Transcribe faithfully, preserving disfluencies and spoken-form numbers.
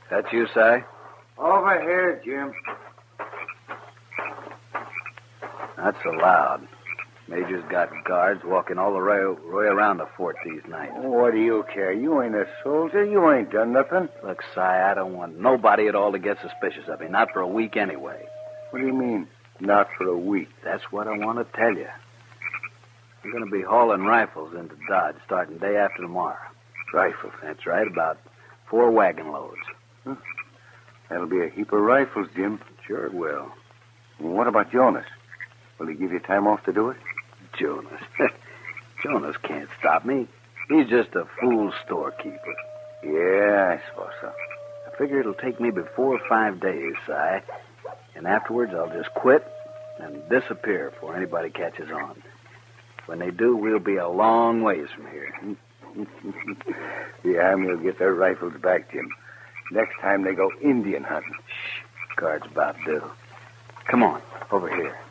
That you, Si? Over here, Jim. Not so loud. Major's got guards walking all the way, way around the fort these nights. What do you care? You ain't a soldier. You ain't done nothing. Look, Si, I don't want nobody at all to get suspicious of me. Not for a week anyway. What do you mean, not for a week? That's what I want to tell you. I'm going to be hauling rifles into Dodge starting day after tomorrow. Rifles? That's right, about four wagon loads. Huh. That'll be a heap of rifles, Jim. Sure it will. What about Jonas? Will he give you time off to do it? Jonas. Jonas can't stop me. He's just a fool storekeeper. Yeah, I suppose so. I figure it'll take me before five days, Si. And afterwards, I'll just quit and disappear before anybody catches on. When they do, we'll be a long ways from here. The Army will get their rifles back, Jim. Next time they go Indian hunting. Shh. Guard's about due. Come on, over here.